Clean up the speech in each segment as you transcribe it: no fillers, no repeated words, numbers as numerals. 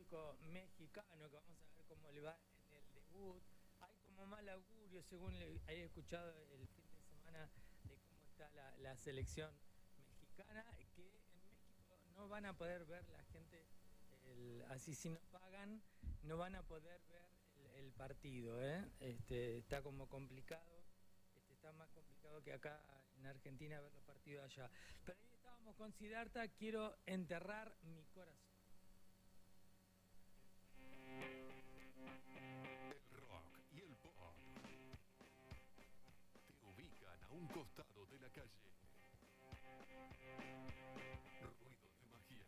técnico mexicano, que vamos a ver cómo le va en el debut. Hay como mal augurio, según he escuchado el fin de semana, de cómo está la selección mexicana, que en México no van a poder ver la gente, así si no pagan, no van a poder ver el partido, ¿eh? Está como complicado, está más complicado que acá en Argentina ver los partidos allá. Pero ahí estábamos con Siddhartha, quiero enterrar mi corazón. El rock y el pop te ubican a un costado de la calle. Ruido de magia.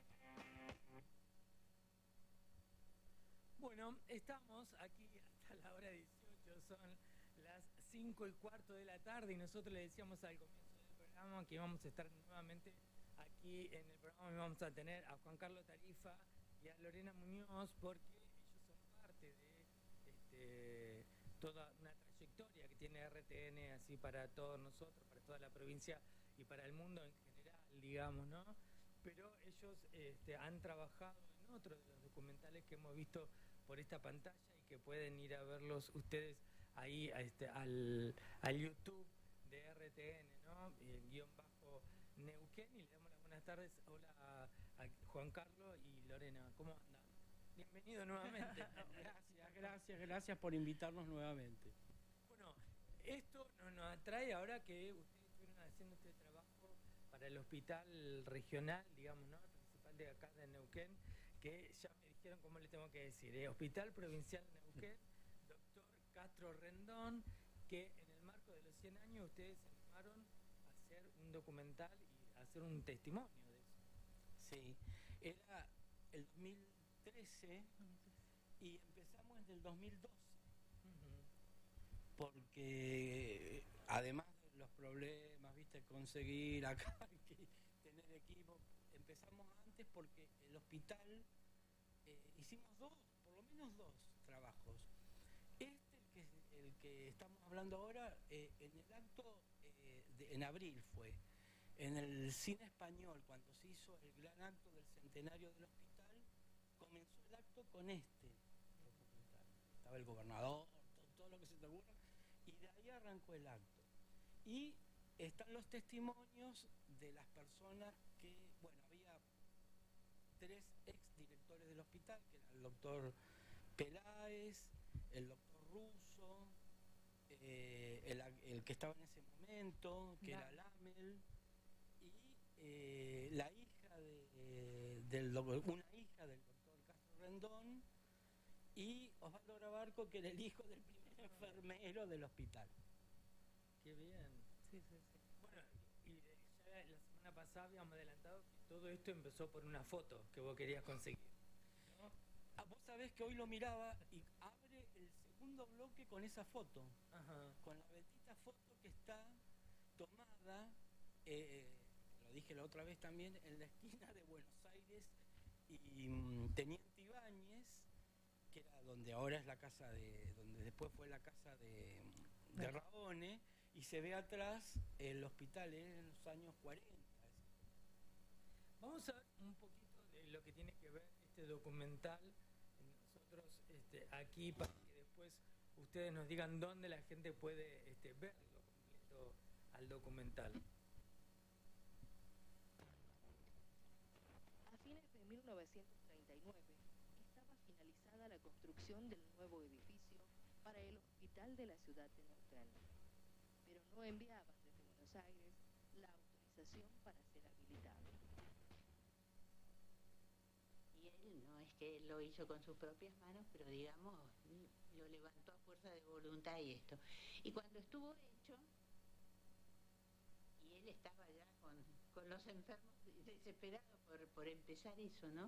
Bueno, estamos aquí hasta la hora 18, son las 5:15 de la tarde y nosotros le decíamos al comienzo del programa que íbamos a estar nuevamente aquí en el programa y vamos a tener a Juan Carlos Tarifa y a Lorena Muñoz, porque ellos son parte de toda una trayectoria que tiene RTN así para todos nosotros, para toda la provincia y para el mundo en general, digamos, ¿no? Pero ellos han trabajado en otro de los documentales que hemos visto por esta pantalla y que pueden ir a verlos ustedes ahí al YouTube de RTN, ¿no? _ Neuquén, y le damos las buenas tardes. Hola a Juan Carlos y Lorena, ¿cómo andan? Bienvenido nuevamente. Gracias por invitarnos nuevamente. Bueno, esto nos atrae ahora que ustedes estuvieron haciendo este trabajo para el hospital regional, digamos, ¿no? El principal de acá de Neuquén, que ya me dijeron cómo le tengo que decir, Hospital Provincial Neuquén, doctor Castro Rendón, que en el marco de los 100 años ustedes se animaron a hacer un documental y a hacer un testimonio de eso. Sí, era el 2013 y empezamos en el 2012, porque además de los problemas, viste, conseguir acá, que tener equipo, empezamos antes porque el hospital hicimos por lo menos dos trabajos. El que estamos hablando ahora, en el acto, en abril fue, en el cine español, cuando se hizo el gran acto del centenario del hospital, comenzó el acto con este documental. Estaba el gobernador, todo lo que se te ocurra, y de ahí arrancó el acto. Y están los testimonios de las personas que, bueno, había 3 exdirectores del hospital, que era el doctor Peláez, el doctor Russo, el que estaba en ese momento, que era Lamel, y la hija una hija del doctor Castro Rendón, y Osvaldo Grabarco, que era el hijo del primer enfermero del hospital. Qué bien. Sí. Bueno, y ya la semana pasada habíamos adelantado que todo esto empezó por una foto que vos querías conseguir, ¿no? Vos sabés que hoy lo miraba y abre el segundo bloque con esa foto. Ajá. Con la bendita foto que está tomada, lo dije la otra vez también, en la esquina de Buenos Aires y Teniente Ibáñez, que era donde ahora es la casa donde después fue la casa de Raone, y se ve atrás el hospital en los años 40. Vamos a ver un poquito de lo que tiene que ver este documental, nosotros aquí, para que después ustedes nos digan dónde la gente puede verlo completo al documental. A fines de 1939 estaba finalizada la construcción del nuevo edificio para el hospital de la ciudad de Neuquén, pero no enviaban desde Buenos Aires la autorización para ser habilitado. Y él no es que él lo hizo con sus propias manos, pero digamos, lo levantó a fuerza de voluntad y esto. Y cuando estuvo hecho, y él estaba ya con los enfermos desesperados por empezar eso, ¿no?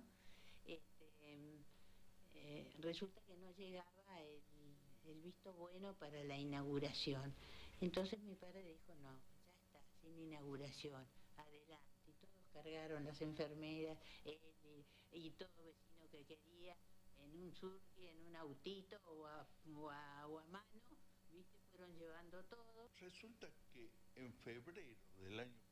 Resulta que no llegaba el visto bueno para la inauguración. Entonces mi padre dijo, no, ya está, sin inauguración, adelante. Y todos cargaron, las enfermeras, él y todo vecino que quería, en un surqui, en un autito o a mano, ¿viste? Fueron llevando todo. Resulta que en febrero del año